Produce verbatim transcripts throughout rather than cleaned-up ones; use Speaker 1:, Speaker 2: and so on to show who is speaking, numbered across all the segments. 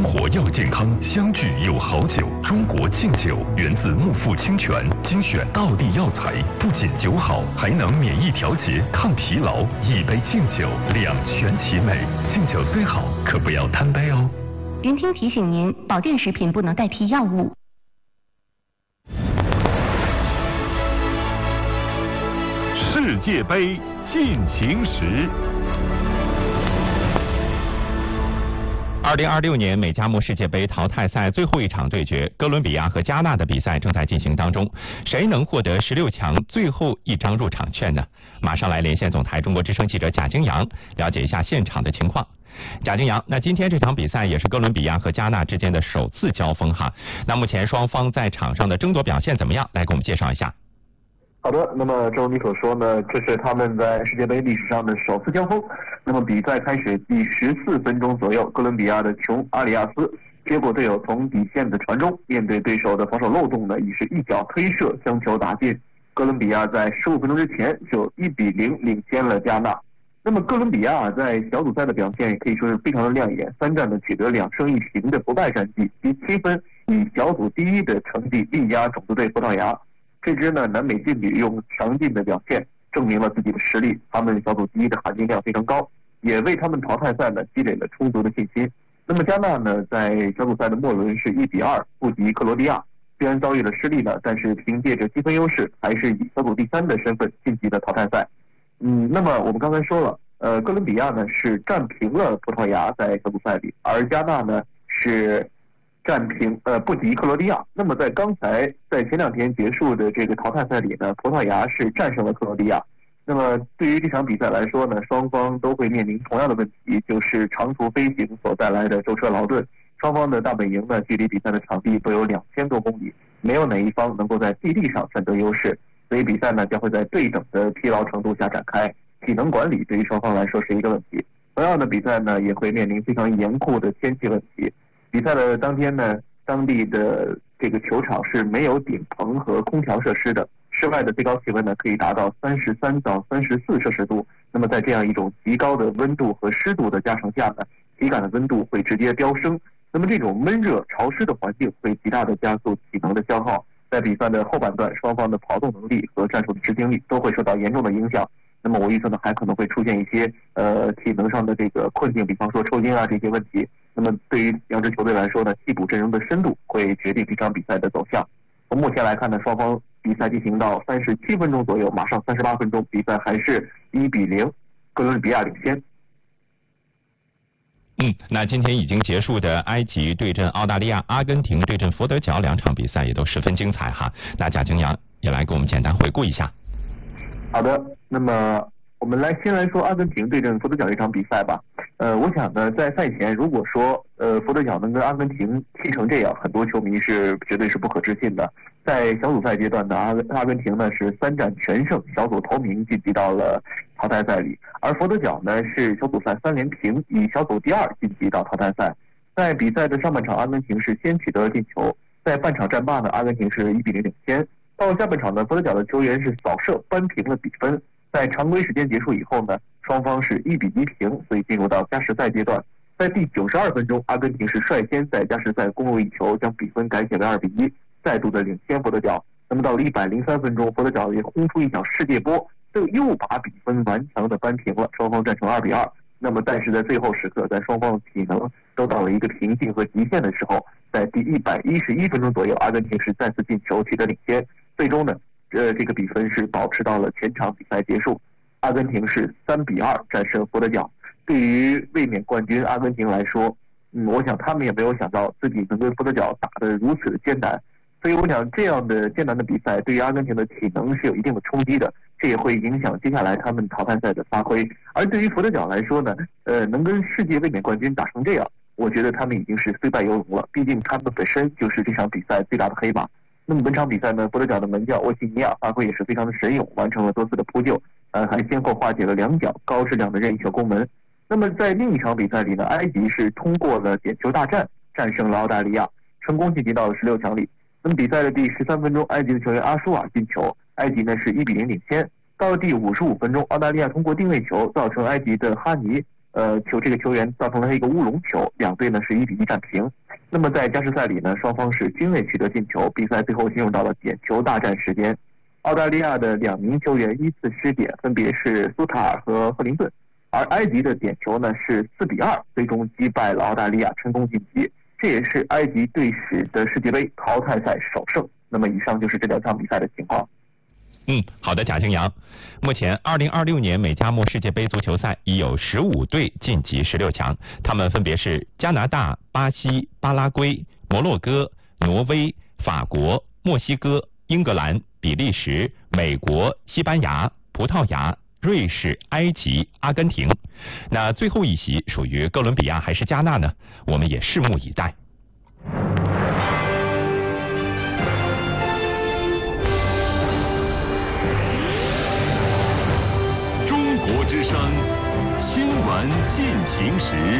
Speaker 1: 活要健康，相聚有好酒。中国劲酒源自木富清泉，精选道地药材，不仅酒好，还能免疫调节、抗疲劳。一杯劲酒，两全其美。劲酒虽好，可不要贪杯哦。
Speaker 2: 云听提醒您，保健食品不能代替药物。
Speaker 3: 世界杯进行时。
Speaker 4: 二零二六年美加墨世界杯淘汰赛最后一场对决，哥伦比亚和加纳的比赛正在进行当中，谁能获得十六强最后一张入场券呢？马上来连线总台中国之声记者贾京阳，了解一下现场的情况。贾京阳，那今天这场比赛也是哥伦比亚和加纳之间的首次交锋哈。那目前双方在场上的争夺表现怎么样？来给我们介绍一下。
Speaker 5: 好的，那么正如你所说呢，这是他们在世界杯历史上的首次交锋。那么比赛开始第十四分钟左右，哥伦比亚的琼阿里亚斯接过队友从底线的传中，面对对手的防守漏洞呢，已是一脚推射将球打进。哥伦比亚在十五分钟之前就一比零领先了加纳。那么哥伦比亚在小组赛的表现可以说是非常的亮眼，三战呢取得两胜一平的不败战绩，第七分，以小组第一的成绩力压种子队葡萄牙。这支呢南美劲旅用强劲的表现证明了自己的实力，他们小组第一的含金量非常高，也为他们淘汰赛呢积累了充足的信心。那么加纳呢在小组赛的末轮是一比二不敌克罗地亚，虽然遭遇了失利呢，但是凭借着积分优势，还是以小组第三的身份晋级了淘汰赛。嗯，那么我们刚才说了，呃，哥伦比亚呢是战平了葡萄牙在小组赛里，而加纳呢是战平呃不敌克罗地亚。那么在刚才在前两天结束的这个淘汰赛里呢，葡萄牙是战胜了克罗地亚。那么对于这场比赛来说呢，双方都会面临同样的问题，就是长途飞行所带来的舟车劳顿。双方的大本营呢，距离比赛的场地都有两千多公里，没有哪一方能够在地利上占得优势，所以比赛呢将会在对等的疲劳程度下展开。体能管理对于双方来说是一个问题。同样的比赛呢，也会面临非常严酷的天气问题。比赛的当天呢，当地的这个球场是没有顶棚和空调设施的，室外的最高气温呢可以达到三十三到三十四摄氏度。那么在这样一种极高的温度和湿度的加成下呢，体感的温度会直接飙升。那么这种闷热潮湿的环境会极大的加速体能的消耗，在比赛的后半段，双方的跑动能力和战术的执行力都会受到严重的影响。那么我预测呢，还可能会出现一些呃体能上的这个困境，比方说抽筋啊这些问题。那么对于两支球队来说呢，替补阵容的深度会决定这场比赛的走向。从目前来看呢，双方比赛进行到三十七分钟左右，马上三十八分钟，比赛还是一比零，哥伦比亚领先。
Speaker 4: 嗯，那今天已经结束的埃及对阵澳大利亚、阿根廷对阵佛得角两场比赛也都十分精彩哈。那贾京阳也来给我们简单回顾一下。
Speaker 5: 好的，那么我们来先来说阿根廷对阵佛得角这场比赛吧。呃，我想呢，在赛前如果说呃佛得角能跟阿根廷踢成这样，很多球迷是绝对是不可置信的。在小组赛阶段呢，阿阿根廷呢是三战全胜，小组头名晋级到了淘汰赛里，而佛得角呢是小组赛三连平，以小组第二晋级到淘汰赛。在比赛的上半场，阿根廷是先取得了进球，在半场战罢呢，阿根廷是一比零领先。到下半场呢，佛得角的球员是扫射扳平了比分。在常规时间结束以后呢，双方是一比一平，所以进入到加时赛阶段。在第九十二分钟，阿根廷是率先在加时赛攻入一球，将比分改写为二比一，再度的领先佛得角。那么到了一百零三分钟，佛得角也轰出一脚世界波，这又把比分顽强的扳平了，双方战成二比二。那么但是在最后时刻，在双方的体能都到了一个瓶颈和极限的时候，在第一百一十一分钟左右，阿根廷是再次进球取得领先，最终呢呃，这个比分是保持到了全场比赛结束，阿根廷是三比二战胜佛得角。对于卫冕冠军阿根廷来说，嗯，我想他们也没有想到自己能跟佛得角打得如此的艰难，所以我想这样的艰难的比赛对于阿根廷的体能是有一定的冲击的，这也会影响接下来他们淘汰赛的发挥。而对于佛得角来说呢，呃，能跟世界卫冕冠军打成这样，我觉得他们已经是虽败犹荣了，毕竟他们本身就是这场比赛最大的黑马。那么本场比赛呢，佛得角的门将沃西尼亚发挥也是非常的神勇，完成了多次的扑救，呃，还先后化解了两脚高质量的任意球攻门。那么在另一场比赛里呢，埃及是通过了点球大战战胜了澳大利亚，成功晋级到了十六强里。那么比赛的第十三分钟，埃及的球员阿舒尔进球，埃及呢是一比零领先。到了第五十五分钟，澳大利亚通过定位球造成埃及的哈尼呃球这个球员造成了一个乌龙球，两队呢是一比一战平。那么在加时赛里呢，双方是均未取得进球，比赛最后进入到了点球大战时间。澳大利亚的两名球员依次失点，分别是苏塔尔和赫林顿，而埃及的点球呢是四比二，最终击败了澳大利亚，成功晋级。这也是埃及队史的世界杯淘汰赛首胜。那么以上就是这两场比赛的情况。
Speaker 4: 嗯，好的，贾庆阳。目前，二零二六年美加墨世界杯足球赛已有十五队晋级十六强，他们分别是加拿大、巴西、巴拉圭、摩洛哥、挪威、法国、墨西哥、英格兰、比利时、美国、西班牙、葡萄牙、瑞士、埃及、阿根廷。那最后一席属于哥伦比亚还是加纳呢？我们也拭目以待。
Speaker 3: 中国之声新闻进行时。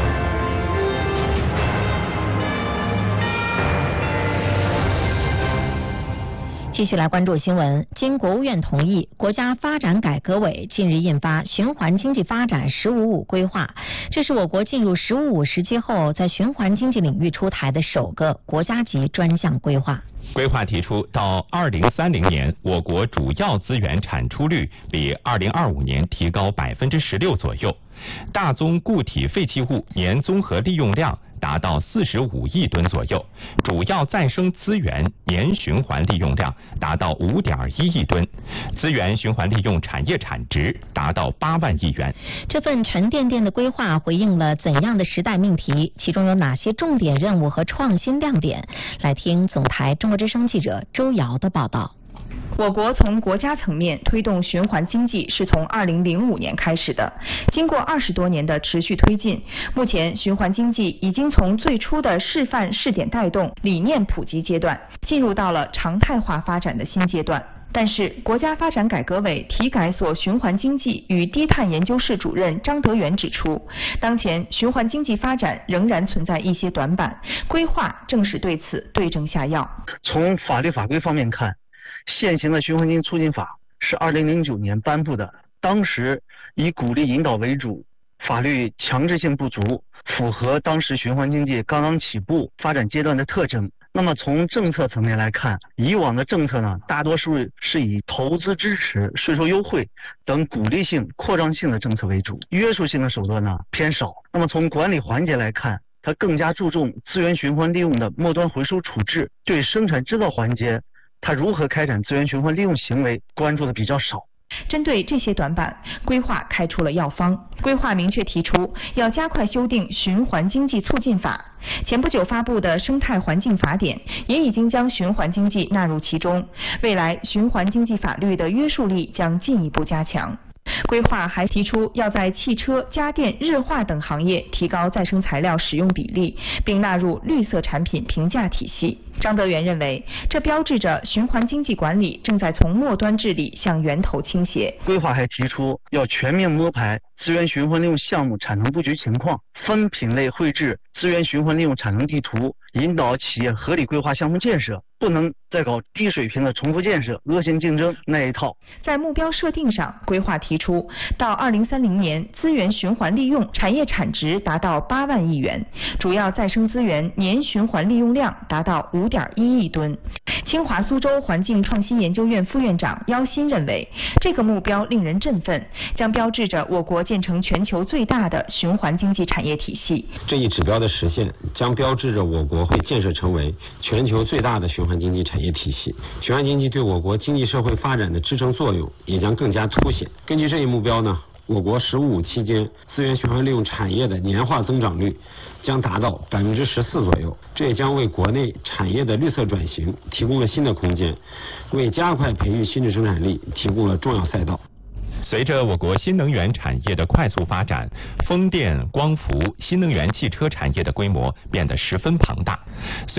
Speaker 6: 继续来关注新闻。经国务院同意，国家发展改革委近日印发《循环经济发展“十五五”规划》，这是我国进入“十五五”时期后，在循环经济领域出台的首个国家级专项规划。
Speaker 4: 规划提出，到二零三零年，我国主要资源产出率比二零二五年提高百分之十六左右，大宗固体废弃物年综合利用量达到四十五亿吨左右，主要再生资源年循环利用量达到五点一亿吨，资源循环利用产业产值达到八万亿元。
Speaker 6: 这份沉甸甸的规划回应了怎样的时代命题？其中有哪些重点任务和创新亮点？来听总台中国之声记者周瑶的报道。
Speaker 7: 我国从国家层面推动循环经济是从二零零五年开始的，经过二十多年的持续推进，目前循环经济已经从最初的示范试点带动、理念普及阶段，进入到了常态化发展的新阶段。但是，国家发展改革委体改所循环经济与低碳研究室主任张德元指出，当前循环经济发展仍然存在一些短板，规划正是对此对症下药。
Speaker 8: 从法律法规方面看，现行的循环经济促进法是二零零九年颁布的，当时以鼓励引导为主，法律强制性不足，符合当时循环经济刚刚起步发展阶段的特征。那么从政策层面来看，以往的政策呢，大多数是以投资支持、税收优惠等鼓励性、扩张性的政策为主，约束性的手段呢偏少。那么从管理环节来看，它更加注重资源循环利用的末端回收处置，对生产制造环节它如何开展资源循环利用行为关注的比较少。
Speaker 7: 针对这些短板，规划开出了药方。规划明确提出，要加快修订循环经济促进法。前不久发布的生态环境法典也已经将循环经济纳入其中，未来循环经济法律的约束力将进一步加强。规划还提出，要在汽车、家电、日化等行业提高再生材料使用比例，并纳入绿色产品评价体系。张德元认为，这标志着循环经济管理正在从末端治理向源头倾斜。
Speaker 8: 规划还提出，要全面摸排资源循环利用项目产能布局情况，分品类绘制资源循环利用产能地图，引导企业合理规划项目建设，不能再搞低水平的重复建设、恶性竞争那一套。
Speaker 7: 在目标设定上，规划提出，到二零三零年，资源循环利用产业产值达到八万亿元，主要再生资源年循环利用量达到五点一亿吨。清华苏州环境创新研究院副院长姚鑫认为，这个目标令人振奋，将标志着我国建成全球最大的循环经济产业体系。
Speaker 9: 这一指标的实现，将标志着我国会建设成为全球最大的循环经济产业体系。循环经济对我国经济社会发展的支撑作用也将更加凸显。根据这一目标呢，我国“十五五”期间资源循环利用产业的年化增长率将达到百分之十四左右，这也将为国内产业的绿色转型提供了新的空间，为加快培育新质生产力提供了重要赛道。
Speaker 4: 随着我国新能源产业的快速发展，风电、光伏、新能源汽车产业的规模变得十分庞大。